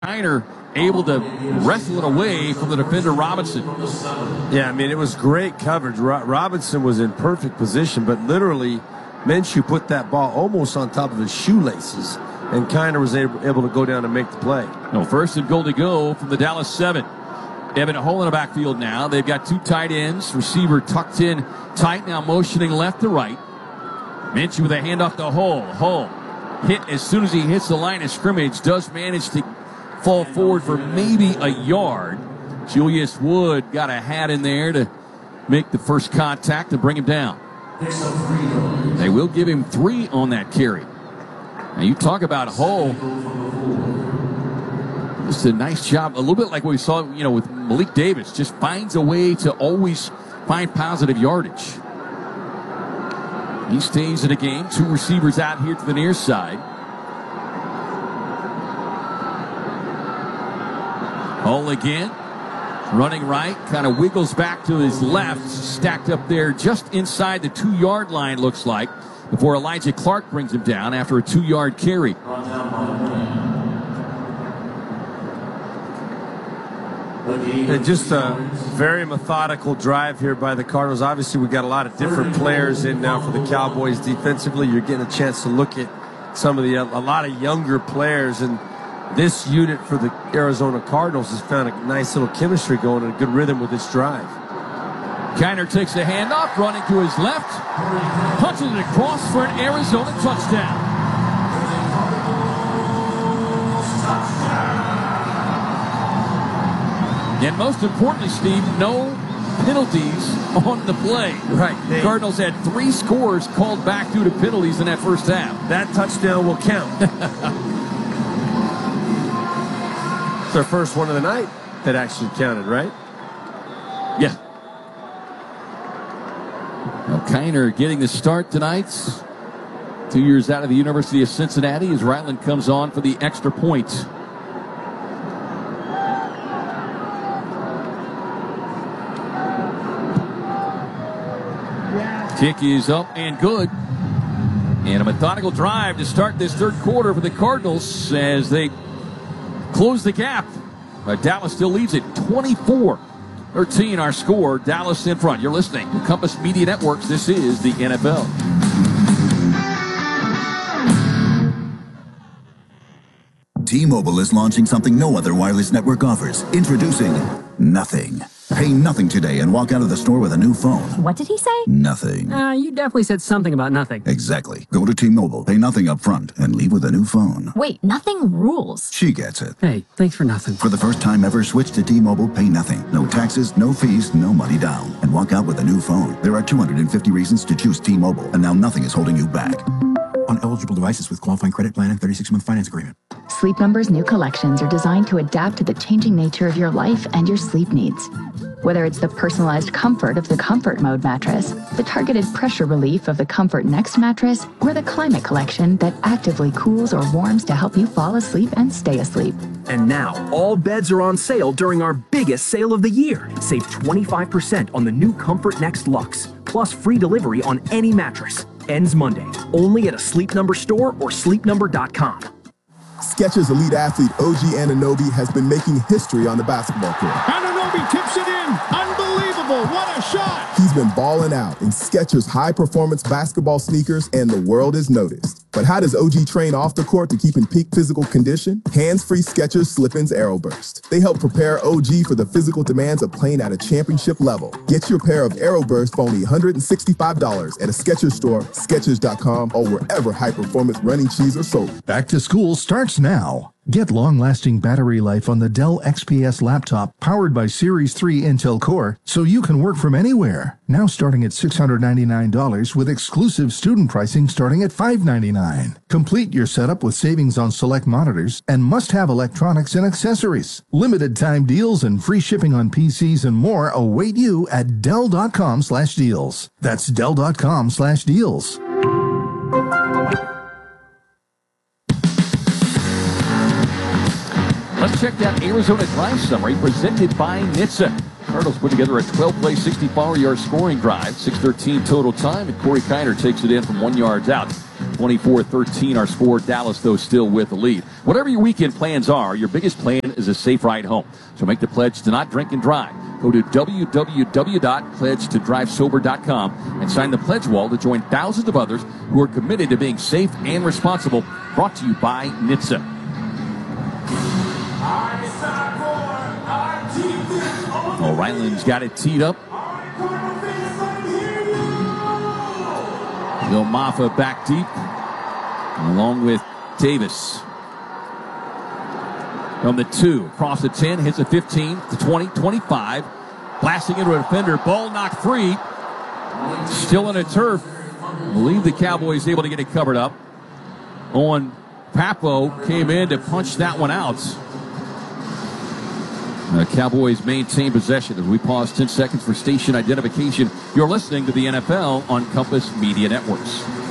Kiner able to wrestle it away from the defender Robinson. Yeah, I mean, it was great coverage. Robinson was in perfect position, but literally Minshew put that ball almost on top of his shoelaces, and Kiner was able to go down and make the play. No, first and goal to go from the Dallas 7. Evan Hull in the backfield now. They've got two tight ends. Receiver tucked in tight, now motioning left to right. Minshew with a handoff to Hull. Hull hit as soon as he hits the line of scrimmage. Does manage to fall forward for maybe a yard. Julius Wood got a hat in there to make the first contact and bring him down. They will give him 3 on that carry. Now you talk about Hull. Just a nice job. A little bit like what we saw, with Malik Davis. Just finds a way to always find positive yardage. He stays in the game. 2 receivers out here to the near side. Hull again. Running right. Kind of wiggles back to his left. Stacked up there just inside the 2-yard line, looks like, before Elijah Clark brings him down after a 2-yard carry. Just a very methodical drive here by the Cardinals. Obviously, we got a lot of different players in now for the Cowboys defensively. You're getting a chance to look at a lot of younger players, and this unit for the Arizona Cardinals has found a nice little chemistry going and a good rhythm with this drive. Kiner takes the handoff, running to his left, punches it across for an Arizona touchdown. And most importantly, Steve, no penalties on the play. Right. The Cardinals had 3 scores called back due to penalties in that first half. That touchdown will count. It's their first one of the night that actually counted, right? Yeah. Now, Kiner getting the start tonight. 2 years out of the University of Cincinnati as Ryland comes on for the extra point. Kick is up and good. And a methodical drive to start this third quarter for the Cardinals as they close the gap. Dallas still leads it 24-13 our score. Dallas in front. You're listening to Compass Media Networks. This is the NFL. T-Mobile is launching something no other wireless network offers. Introducing Nothing. Pay nothing today and walk out of the store with a new phone. What did he say? Nothing. You definitely said something about nothing. Exactly. Go to T-Mobile, pay nothing up front, and leave with a new phone. Wait, nothing rules. She gets it. Hey, thanks for nothing. For the first time ever, switch to T-Mobile, pay nothing. No taxes, no fees, no money down. And walk out with a new phone. There are 250 reasons to choose T-Mobile, and now nothing is holding you back. On eligible devices with qualifying credit plan and 36-month finance agreement. Sleep Number's new collections are designed to adapt to the changing nature of your life and your sleep needs. Whether it's the personalized comfort of the Comfort Mode mattress, the targeted pressure relief of the Comfort Next mattress, or the Climate Collection that actively cools or warms to help you fall asleep and stay asleep. And now, all beds are on sale during our biggest sale of the year. Save 25% on the new Comfort Next Luxe, plus free delivery on any mattress. Ends Monday, only at a Sleep Number store or sleepnumber.com. Skechers elite athlete OG Anunoby has been making history on the basketball court. Anunoby tips it in. Unbelievable. What a shot. He's been balling out in Skechers high-performance basketball sneakers, and the world has noticed. But how does OG train off the court to keep in peak physical condition? Hands-free Skechers Slip-ins Aeroburst. They help prepare OG for the physical demands of playing at a championship level. Get your pair of Aeroburst for only $165 at a Skechers store, Skechers.com, or wherever high-performance running shoes are sold. Back to school starts now. Get long-lasting battery life on the Dell XPS laptop powered by Series 3 Intel Core so you can work from anywhere. Now starting at $699 with exclusive student pricing starting at $599. Complete your setup with savings on select monitors and must-have electronics and accessories. Limited time deals and free shipping on PCs and more await you at Dell.com/deals. That's Dell.com/deals. Let's check that Arizona Drive Summary presented by NHTSA. Cardinals put together a 12-play, 64-yard scoring drive, 6:13 total time, and Corey Kiner takes it in from 1 yard out. 24-13 our score. Dallas, though, still with the lead. Whatever your weekend plans are, your biggest plan is a safe ride home. So make the pledge to not drink and drive. Go to www.pledgetodrivesober.com and sign the pledge wall to join thousands of others who are committed to being safe and responsible. Brought to you by NHTSA. Ryland's got it teed up. Bill Maffa back deep, along with Davis. From the 2, across the 10, hits a 15, to 20, 25. Blasting into a defender, ball knocked free. Still on a turf. I believe the Cowboys able to get it covered up. Owen Papo came in to punch that one out. The Cowboys maintain possession as we pause 10 seconds for station identification. You're listening to the NFL on Compass Media Networks.